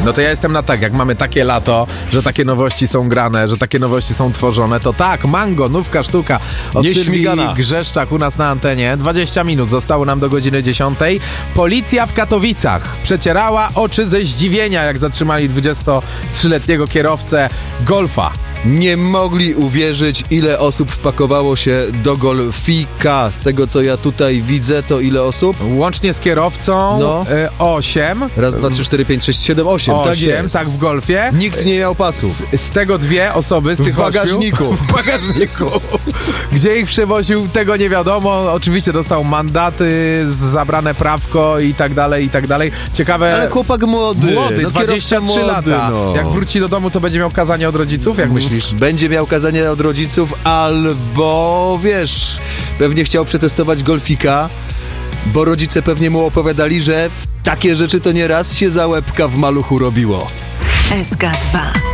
No to ja jestem na tak, jak mamy takie lato, że takie nowości są grane, że takie nowości są tworzone, to tak, Mango, nówka sztuka od Sylwii Grzeszczak u nas na antenie. 20 minut zostało nam do godziny 10. Policja w Katowicach przecierała oczy ze zdziwienia, jak zatrzymali 23-letniego kierowcę Golfa. Nie mogli uwierzyć, ile osób wpakowało się do Golfika. Z tego, co ja tutaj widzę, to ile osób? Łącznie z kierowcą 8. Raz, 2, 3, 4, 5, 6, 7, 8. 8, tak jest. tak, w Golfie. Nikt nie miał pasów. Z tego 2 osoby, z tych 8. W bagażniku. Gdzie ich przewoził, tego nie wiadomo. Oczywiście dostał mandaty, zabrane prawko i tak dalej, i tak dalej. Ciekawe... Ale chłopak młody. 23 lata. No. Jak wróci do domu, to będzie miał kazanie od rodziców, jak myślisz? Będzie miał kazanie od rodziców, albo wiesz, pewnie chciał przetestować Golfika, bo rodzice pewnie mu opowiadali, że takie rzeczy to nieraz się za łebka w maluchu robiło. SK2